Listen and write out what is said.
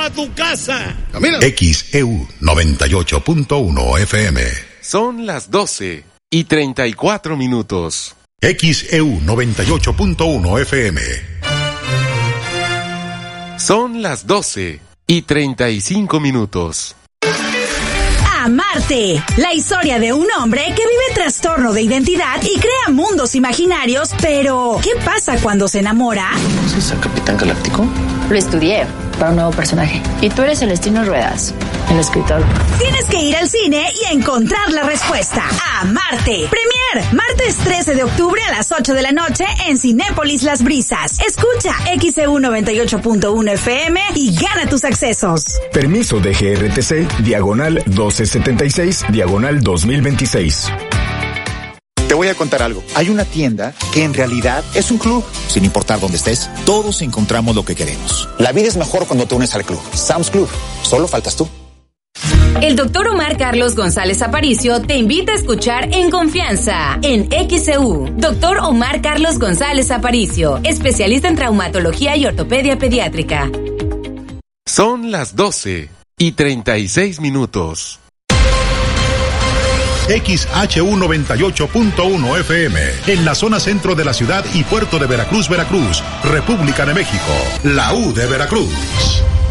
para tu casa. Camina. XEU 98.1 FM. Son las 12:34. XEU 98.1 FM. Son las 12:35. Amarte, la historia de un hombre que vive trastorno de identidad y crea mundos imaginarios, pero ¿qué pasa cuando se enamora? ¿Es el Capitán Galáctico? Lo estudié para un nuevo personaje. Y tú eres Celestino Ruedas, el escritor. Tienes que ir al cine y encontrar la respuesta. Amarte. Premier, martes 13 de octubre a las 8 de la noche en Cinépolis Las Brisas. Escucha XEU 98.1 FM y gana tus accesos. Permiso de GRTC, diagonal 1276, diagonal 2026. Te voy a contar algo. Hay una tienda que en realidad es un club. Sin importar dónde estés, todos encontramos lo que queremos. La vida es mejor cuando te unes al club. Sam's Club. Solo faltas tú. El doctor Omar Carlos González Aparicio te invita a escuchar En Confianza, en XEU. Doctor Omar Carlos González Aparicio, especialista en traumatología y ortopedia pediátrica. Son las 12:36. XHU 98.1 FM, en la zona centro de la ciudad y puerto de Veracruz, Veracruz, República de México, la U de Veracruz.